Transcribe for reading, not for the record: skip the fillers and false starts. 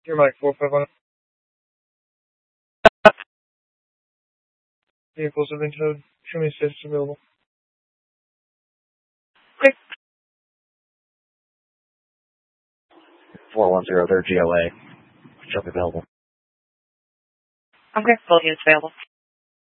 Your mic 451. Vehicles have been towed. Show me assist available. Okay. 410, they're GLA. Show me available. Okay, full units available.